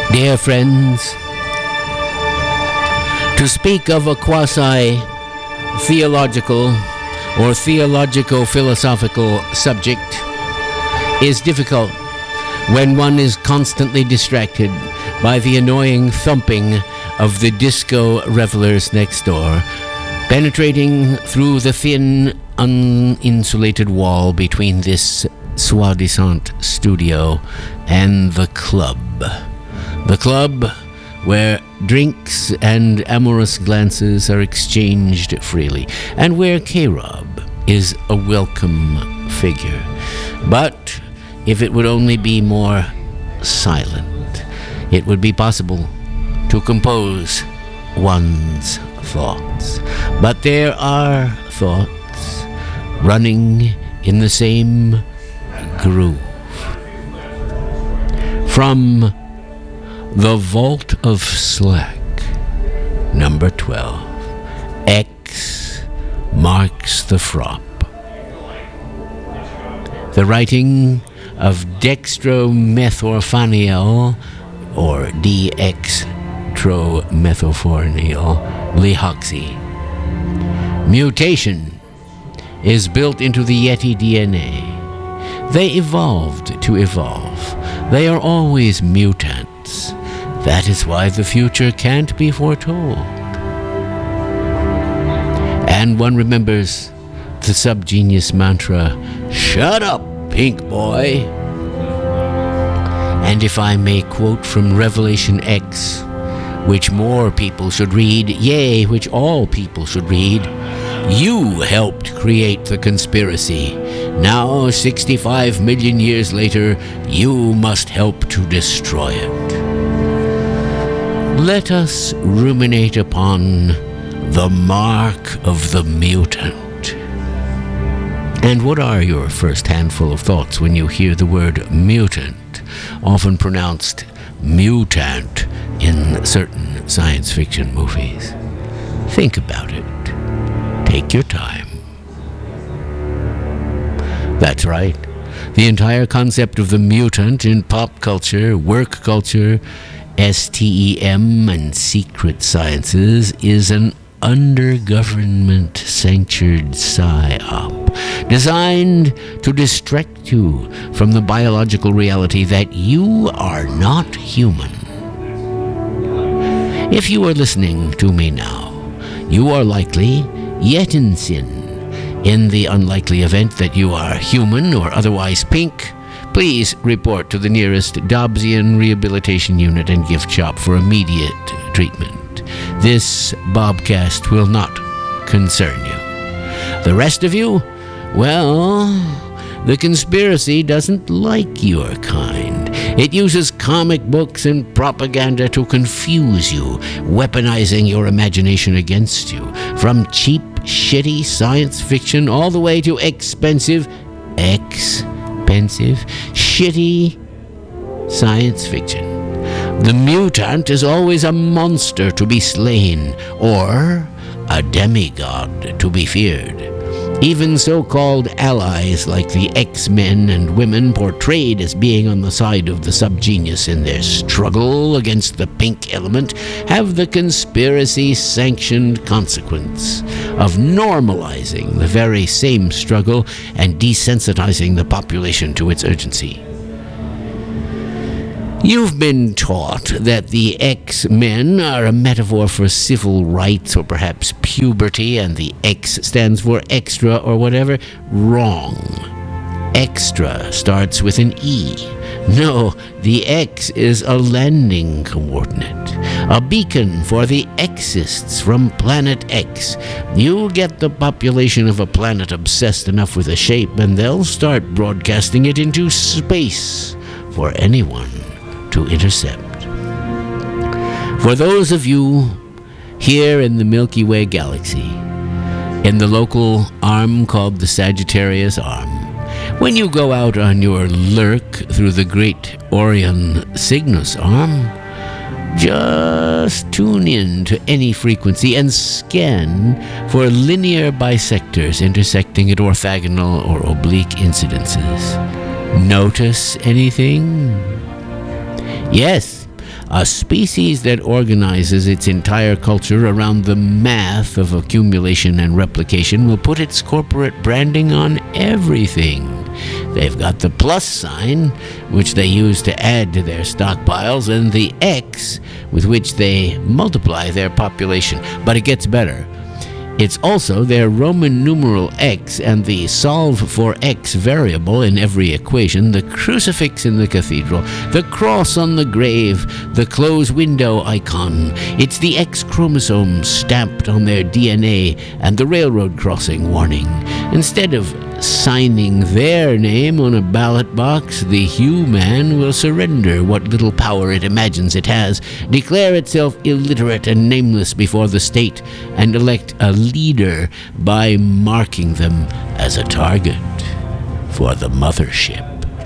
Dear friends, to speak of a quasi-theological or theologico-philosophical subject is difficult when one is constantly distracted by the annoying thumping of the disco revelers next door, penetrating through the thin, uninsulated wall between this soi-disant studio and the club. The club where drinks and amorous glances are exchanged freely, and where K-Rob is a welcome figure. But if it would only be more silent, it would be possible to compose one's thoughts. But there are thoughts running in the same groove. From The Vault of Slack, number 12, X marks the frop. The writing of dextromethorphanol, or dextromethorphanol lihoxy. Mutation is built into the Yeti DNA. They evolved to evolve. They are always mutants. That is why the future can't be foretold. And one remembers the subgenius mantra, "Shut up, pink boy." And if I may quote from Revelation X, which more people should read, yea, which all people should read, "You helped create the conspiracy. Now, 65 million years later, you must help to destroy it." Let us ruminate upon the mark of the mutant. And what are your first handful of thoughts when you hear the word mutant, often pronounced mutant in certain science fiction movies? Think about it. Take your time. That's right. The entire concept of the mutant in pop culture, work culture, STEM, and secret sciences is an under-government-sanctured psyop designed to distract you from the biological reality that you are not human. If you are listening to me now, you are likely yet in sin. In the unlikely event that you are human or otherwise pink, please report to the nearest Dobbsian Rehabilitation Unit and gift shop for immediate treatment. This Bobcast will not concern you. The rest of you, well, the conspiracy doesn't like your kind. It uses comic books and propaganda to confuse you, weaponizing your imagination against you. From cheap, shitty science fiction all the way to expensive, shitty science fiction. The mutant is always a monster to be slain, or a demigod to be feared. Even so-called allies like the X-Men and women portrayed as being on the side of the subgenius in their struggle against the pink element have the conspiracy-sanctioned consequence of normalizing the very same struggle and desensitizing the population to its urgency. You've been taught that the X-Men are a metaphor for civil rights or perhaps puberty, and the X stands for extra or whatever. Wrong. Extra starts with an E. No, the X is a landing coordinate, a beacon for the Xists from Planet X. You get the population of a planet obsessed enough with a shape, and they'll start broadcasting it into space for anyone to intercept. For those of you here in the Milky Way galaxy, in the local arm called the Sagittarius Arm, when you go out on your lurk through the great Orion Cygnus Arm, just tune in to any frequency and scan for linear bisectors intersecting at orthogonal or oblique incidences. Notice anything? Yes, A species that organizes its entire culture around the math of accumulation and replication will put its corporate branding on everything. They've got the plus sign, which they use to add to their stockpiles, and the X, with which they multiply their population. But it gets better. It's also their Roman numeral X and the solve for X variable in every equation, the crucifix in the cathedral, the cross on the grave, the closed window icon. It's the X chromosome stamped on their DNA and the railroad crossing warning. Instead of signing their name on a ballot box, the human will surrender what little power it imagines it has, declare itself illiterate and nameless before the state, and elect a leader by marking them as a target for the mothership.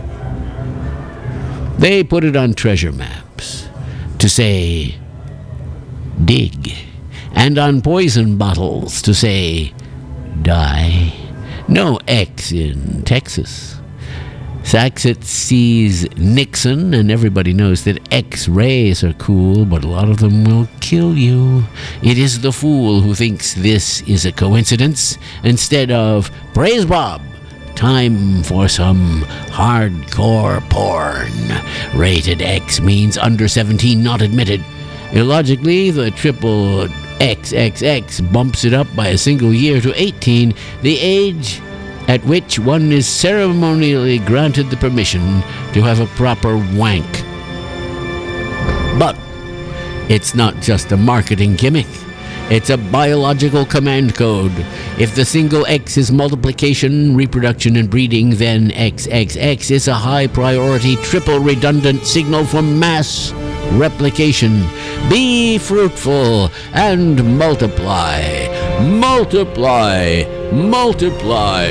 They put it on treasure maps to say, dig, and on poison bottles to say, die. No X in Texas. Saxit sees Nixon, and everybody knows that X-rays are cool, but a lot of them will kill you. It is the fool who thinks this is a coincidence, instead of, praise Bob, time for some hardcore porn. Rated X means under 17, not admitted. Illogically, the triple XXX bumps it up by a single year to 18, the age at which one is ceremonially granted the permission to have a proper wank. But it's not just a marketing gimmick. It's a biological command code. If the single X is multiplication, reproduction, and breeding, then XXX is a high-priority, triple redundant signal for mass replication. Be fruitful and multiply. Multiply. Multiply.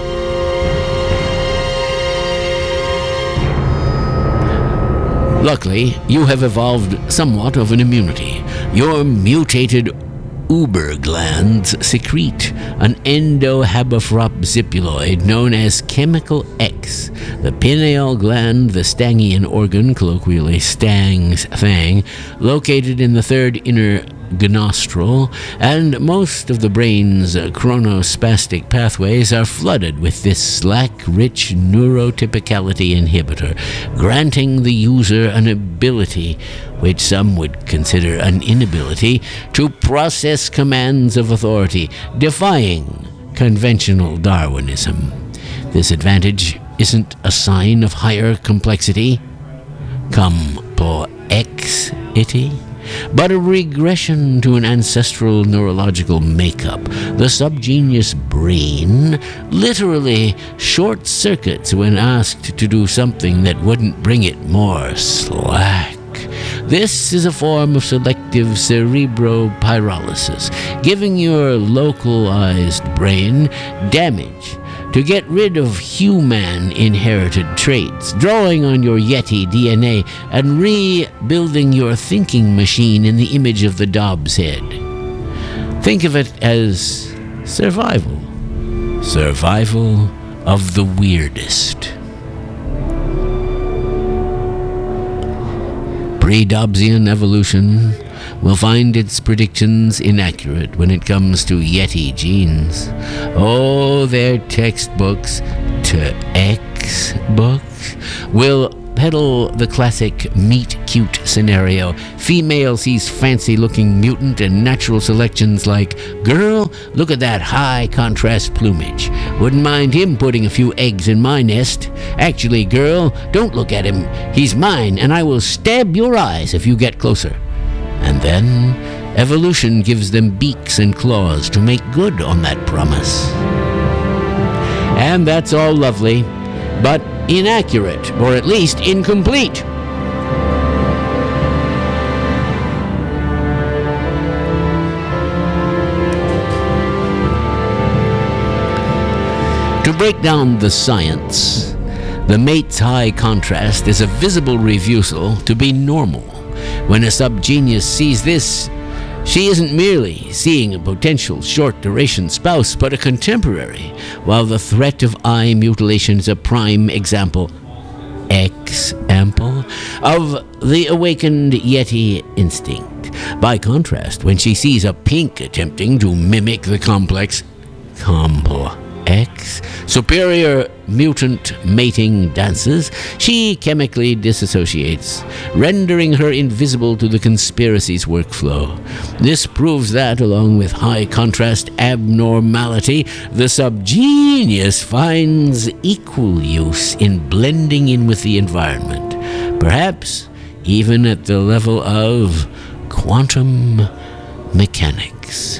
Luckily, you have evolved somewhat of an immunity. Your mutated Uber glands secrete an endohabofrop-zippuloid known as chemical X. The pineal gland, the Stangian organ, colloquially Stang's thang, located in the third inner gnostril, and most of the brain's chronospastic pathways are flooded with this slack-rich neurotypicality inhibitor, granting the user an ability, which some would consider an inability, to process commands of authority, defying conventional Darwinism. This advantage isn't a sign of higher complexity, complexity, but a regression to an ancestral neurological makeup. The subgenius brain literally short-circuits when asked to do something that wouldn't bring it more slack. This is a form of selective cerebropyrolysis, giving your localized brain damage to get rid of human inherited traits, drawing on your Yeti DNA and rebuilding your thinking machine in the image of the Dobbs head. Think of it as survival. Survival of the weirdest. Pre-Dobbsian evolution will find its predictions inaccurate when it comes to Yeti genes. Oh, their textbooks to X books will peddle the classic meet-cute scenario. Female sees fancy-looking mutant and natural selections like, girl, look at that high-contrast plumage. Wouldn't mind him putting a few eggs in my nest. Actually, girl, don't look at him. He's mine, and I will stab your eyes if you get closer. And then, evolution gives them beaks and claws to make good on that promise. And that's all lovely, but inaccurate, or at least incomplete. To break down the science, the mate's high contrast is a visible refusal to be normal. When a subgenius sees this, she isn't merely seeing a potential short-duration spouse, but a contemporary, while the threat of eye mutilation is a prime example. example of the awakened Yeti instinct. By contrast, when she sees a pink attempting to mimic the complex superior mutant mating dances, she chemically disassociates, rendering her invisible to the conspiracy's workflow. This proves that, along with high contrast abnormality, the subgenius finds equal use in blending in with the environment, perhaps even at the level of quantum mechanics.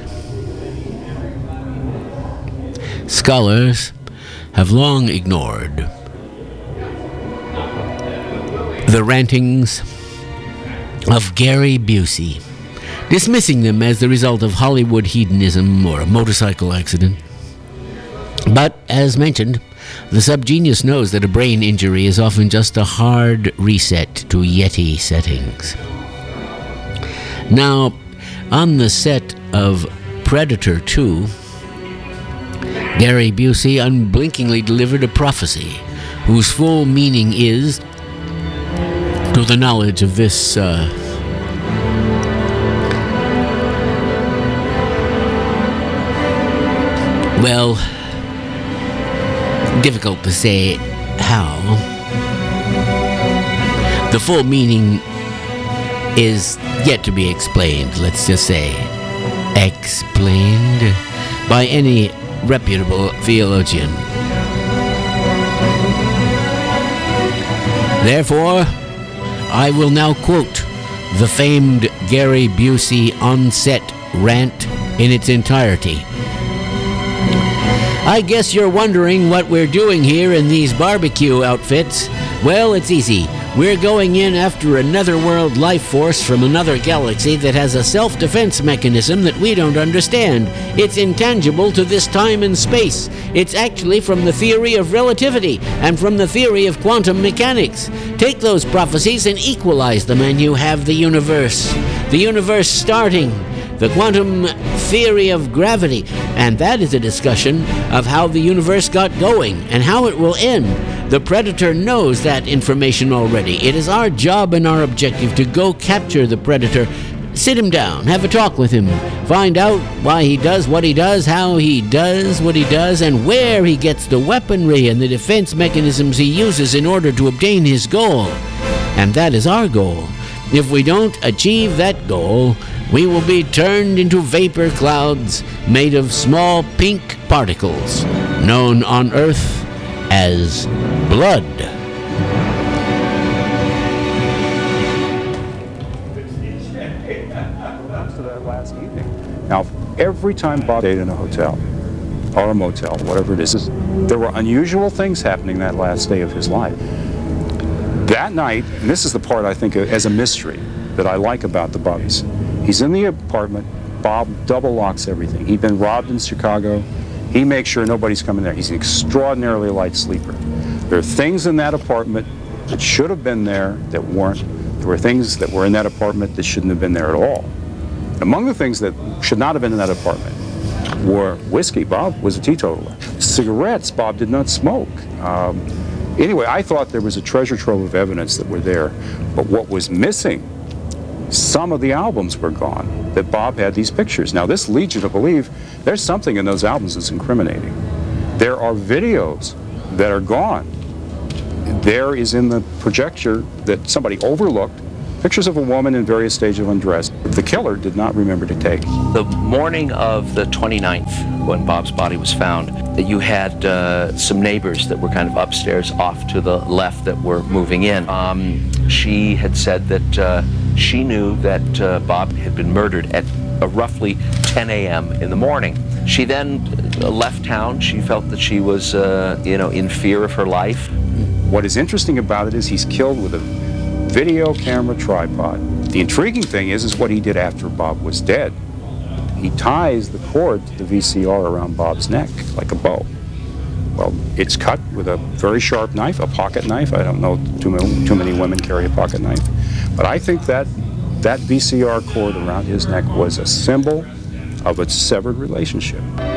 Scholars have long ignored the rantings of Gary Busey, dismissing them as the result of Hollywood hedonism or a motorcycle accident. But, as mentioned, the subgenius knows that a brain injury is often just a hard reset to Yeti settings. Now, on the set of Predator 2, Gary Busey unblinkingly delivered a prophecy whose full meaning is, to the knowledge of this difficult to say how. The full meaning is yet to be explained, let's just say explained, by any reputable theologian. Therefore, I will now quote the famed Gary Busey on-set rant in its entirety. I guess you're wondering what we're doing here in these barbecue outfits. Well, it's easy. We're going in after another world life force from another galaxy that has a self-defense mechanism that we don't understand. It's intangible to this time and space. It's actually from the theory of relativity and from the theory of quantum mechanics. Take those prophecies and equalize them, and you have the universe. The universe starting. The quantum theory of gravity. And that is a discussion of how the universe got going and how it will end. The Predator knows that information already. It is our job and our objective to go capture the Predator, sit him down, have a talk with him, find out why he does what he does, how he does what he does, and where he gets the weaponry and the defense mechanisms he uses in order to obtain his goal. And that is our goal. If we don't achieve that goal, we will be turned into vapor clouds made of small pink particles, known on Earth as blood. To that last evening. Now, every time Bob stayed in a hotel or a motel, whatever it is, there were unusual things happening that last day of his life. That night, and this is the part I think as a mystery that I like about the Bobbies. He's in the apartment. Bob double locks everything. He'd been robbed in Chicago. He makes sure nobody's coming there. He's an extraordinarily light sleeper. There are things in that apartment that should have been there that weren't. There were things that were in that apartment that shouldn't have been there at all. Among the things that should not have been in that apartment were whiskey. Bob was a teetotaler. Cigarettes. Bob did not smoke. Anyway, I thought there was a treasure trove of evidence that were there, but what was missing, some of the albums were gone, that Bob had these pictures. Now, this leads you to believe there's something in those albums that's incriminating. There are videos that are gone. There is in the projector that somebody overlooked pictures of a woman in various stages of undress. The killer did not remember to take. The morning of the 29th, when Bob's body was found, that you had some neighbors that were kind of upstairs off to the left that were moving in. She had said that she knew that Bob had been murdered at roughly 10 a.m. in the morning. She then left town. She felt that she was, in fear of her life. What is interesting about it is he's killed with a video camera tripod. The intriguing thing is what he did after Bob was dead. He ties the cord to the VCR around Bob's neck like a bow. Well, it's cut with a very sharp knife, a pocket knife. I don't know too many women carry a pocket knife. But I think that VCR cord around his neck was a symbol of a severed relationship.